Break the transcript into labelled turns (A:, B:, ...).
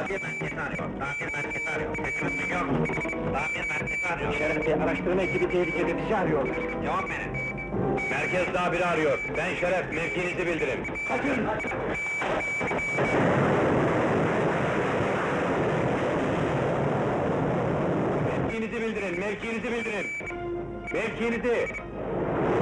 A: Tamir merkezi arıyor. Tamir merkezi arıyor. Sesimi duyuyor musun? Tamir merkezi arıyor.
B: Şeref Bey, araştırma ekibi tehlikede, bizi arıyorlar.
A: Cevap verin.
C: Merkez tabiri arıyor. Ben Şeref, mevkinizi bildirin.
B: Kaçın!
C: Mevkinizi bildirin, mevkinizi bildirin. Mevkinizi!